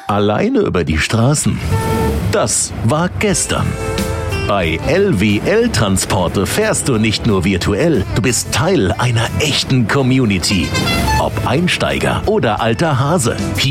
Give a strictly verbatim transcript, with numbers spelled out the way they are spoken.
Alleine über die Straßen. Das war gestern. Bei L W L Transporte fährst du nicht nur virtuell, du bist Teil einer echten Community. Ob Einsteiger oder alter Hase.